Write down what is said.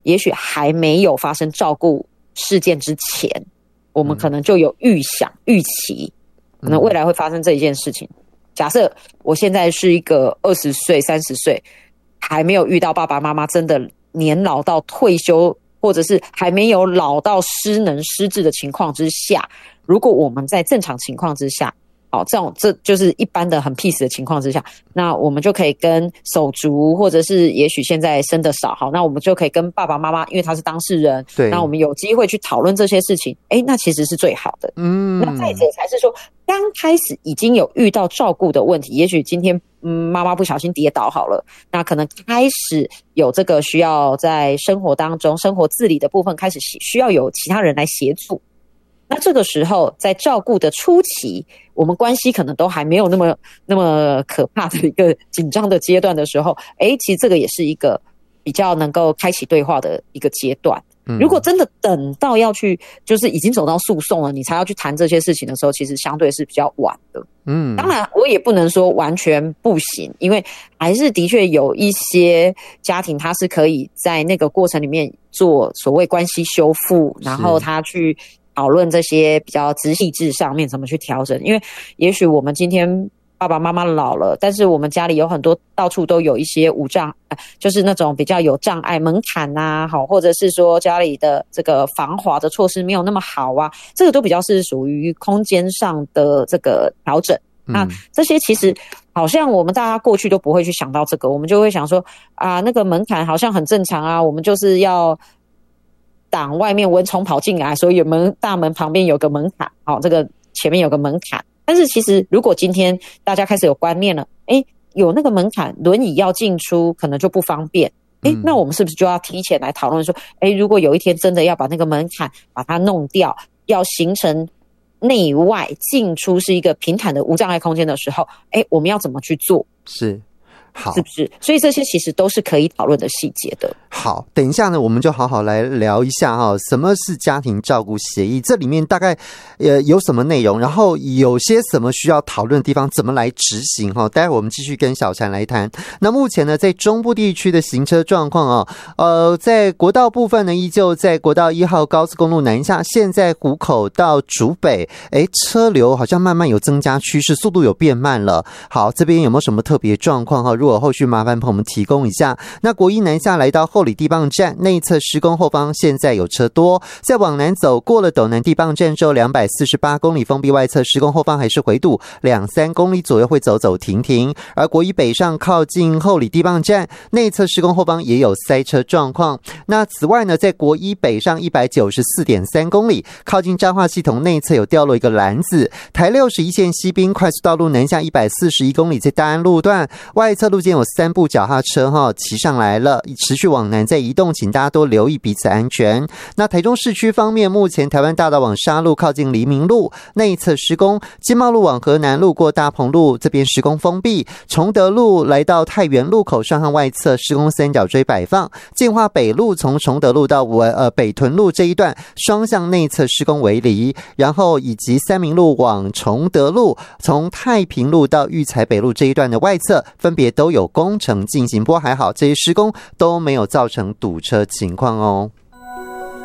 也许还没有发生照顾事件之前，我们可能就有预期，可能未来会发生这一件事情。假设我现在是一个20岁、30岁，还没有遇到爸爸妈妈真的年老到退休，或者是还没有老到失能失智的情况之下，如果我们在正常情况之下，这就是一般的很 peace 的情况之下，那我们就可以跟手足，或者是也许现在生的少，好，那我们就可以跟爸爸妈妈，因为他是当事人，对，那我们有机会去讨论这些事情，那其实是最好的。那再者才是说，刚开始已经有遇到照顾的问题，也许今天妈妈不小心跌倒好了，那可能开始有这个需要在生活当中生活自理的部分开始需要有其他人来协助。那这个时候在照顾的初期，我们关系可能都还没有那么可怕的一个紧张的阶段的时候，其实这个也是一个比较能够开启对话的一个阶段。如果真的等到要去就是已经走到诉讼了，你才要去谈这些事情的时候，其实相对是比较晚的。当然我也不能说完全不行，因为还是的确有一些家庭他是可以在那个过程里面做所谓关系修复，然后他去讨论这些比较细致上面怎么去调整。因为也许我们今天爸爸妈妈老了，但是我们家里有很多到处都有一些就是那种比较有障碍门槛啊，或者是说家里的这个防滑的措施没有那么好啊，这个都比较是属于空间上的这个调整。那这些其实好像我们大家过去都不会去想到这个，我们就会想说那个门槛好像很正常啊，我们就是要挡外面蚊虫跑进来，所以大门旁边有个门槛，这个前面有个门槛。但是其实如果今天大家开始有观念了，有那个门槛，轮椅要进出可能就不方便，那我们是不是就要提前来讨论说，如果有一天真的要把那个门槛把它弄掉，要形成内外进出是一个平坦的无障碍空间的时候，我们要怎么去做？ 是。好， 是不是？所以这些其实都是可以讨论的细节的。 好，等一下呢，我们就好好来聊一下什么是家庭照顾协议？这里面大概有什么内容？然后有些什么需要讨论的地方，怎么来执行？待会我们继续跟小婵来谈。那目前呢，在中部地区的行车状况在国道部分呢，依旧在国道1号高速公路南下，现在湖口到竹北，车流好像慢慢有增加趋势，速度有变慢了。好，这边有没有什么特别状况？如果后续麻烦朋友们提供一下。那国一南下来到后里地磅站内侧施工后方，现在有车多，再往南走过了斗南地磅站之后248公里封闭外侧施工后方还是回堵2-3公里左右会走走停停。而国一北上靠近后里地磅站内侧施工后方也有塞车状况。那此外呢，在国一北上194.3公里靠近彰化系统内侧有掉落一个篮子。台61线西滨快速道路南下141公里在大安路段外侧路间有3部脚踏车骑上来了，持续往南在移动，请大家多留意彼此安全。那台中市区方面，目前台湾大道往沙路靠近黎明路内侧施工，经贸路往河南路过大鹏路这边施工封闭，崇德路来到太原路口上和外侧施工三角锥摆放，建化北路从崇德路到北屯路这一段双向内侧施工围篱，然后以及三民路往崇德路从太平路到育才北路这一段的外侧分别都有工程进行，不过还好这些施工都没有造成堵车情况。